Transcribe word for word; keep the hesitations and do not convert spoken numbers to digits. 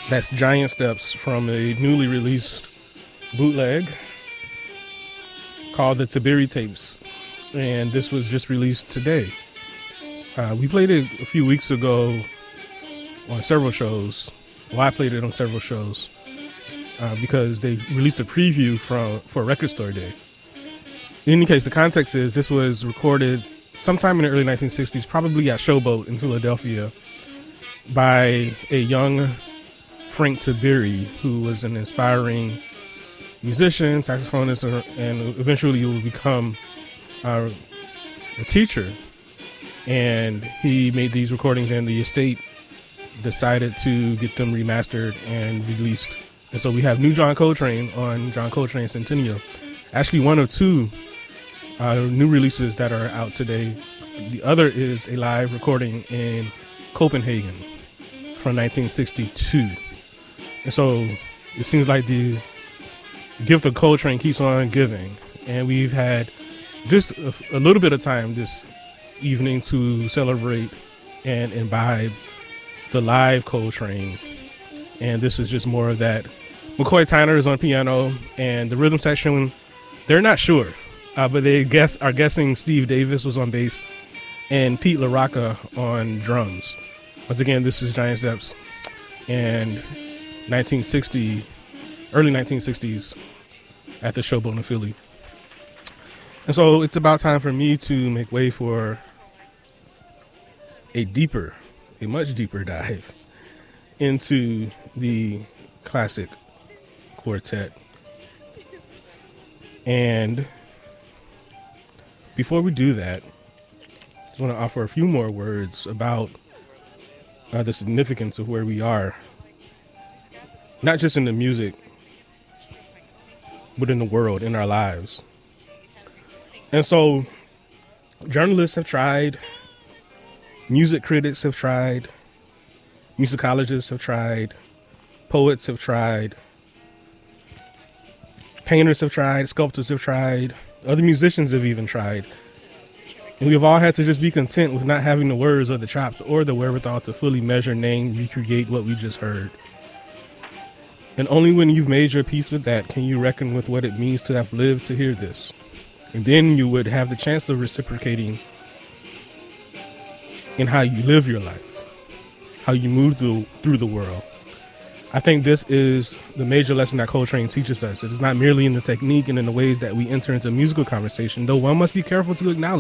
That's Giant Steps from a newly released bootleg called the Tiberi Tapes. And this was just released today. Uh, we played it a few weeks ago on several shows. Well, I played it on several shows uh, because they released a preview from for Record Store Day. In any case, the context is this was recorded sometime in the early nineteen sixties, probably at Showboat in Philadelphia, by a young Frank Tiberi, who was an inspiring musician, saxophonist, and eventually he would become uh, a teacher. And he made these recordings, and the estate decided to get them remastered and released. And so we have New John Coltrane on John Coltrane Centennial. Actually, one of two uh, new releases that are out today. The other is a live recording in Copenhagen from nineteen sixty-two. And so it seems like the gift of Coltrane keeps on giving. And we've had just a, a little bit of time this evening to celebrate and imbibe the live Coltrane. And this is just more of that. McCoy Tyner is on piano, and the rhythm section, they're not sure, uh, but they guess are guessing Steve Davis was on bass and Pete LaRocca on drums. Once again, this is Giant Steps and nineteen sixty, early nineteen sixties at the Showboat in Philly. And so it's about time for me to make way for a deeper, a much deeper dive into the classic quartet. And before we do that, I just want to offer a few more words about uh, the significance of where we are, not just in the music, but in the world, in our lives. And so journalists have tried, music critics have tried, musicologists have tried, poets have tried, painters have tried, sculptors have tried, other musicians have even tried. And we've all had to just be content with not having the words or the chops or the wherewithal to fully measure, name, recreate what we just heard. And only when you've made your peace with that can you reckon with what it means to have lived to hear this. And then you would have the chance of reciprocating in how you live your life, how you move through, through the world. I think this is the major lesson that Coltrane teaches us. It is not merely in the technique and in the ways that we enter into musical conversation, though one must be careful to acknowledge